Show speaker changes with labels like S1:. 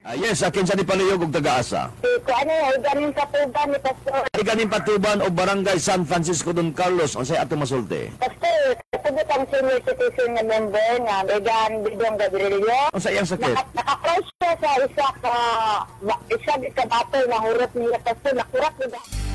S1: Yes, akin sa di paluyog og taga-asa.
S2: Ano, ganing katuban ni Pastor.
S1: Ganing Patuban o Barangay San Francisco Don Carlos, unsay ato masulti?
S2: Pastor, kasabot ang senior citizen na member nga Megan Bidong Gabrielio.
S1: Unsay iyang sakit?
S2: Naka-close siya sa isa ka bato na hurot niya, Pastor. Nakurat niya.